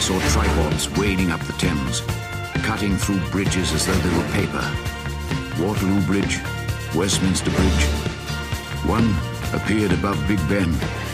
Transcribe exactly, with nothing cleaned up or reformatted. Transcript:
saw tripods wading up the Thames, cutting through bridges as though they were paper. Waterloo Bridge, Westminster Bridge. One appeared above Big Ben,